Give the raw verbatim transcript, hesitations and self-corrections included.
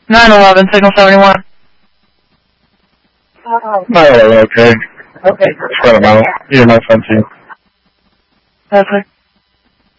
nine eleven, signal seventy-one. nine eleven, okay. Okay. Spread them out. You're my son too. Perfect.